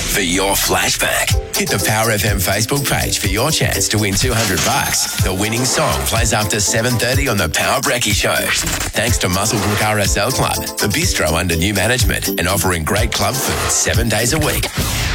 for your flashback. Hit the Power FM Facebook page for your chance to win $200. The winning song plays after 7:30 on the Power Brekkie Show. Thanks to Muscle Brook RSL Club, the bistro under new management and offering great club food 7 days a week.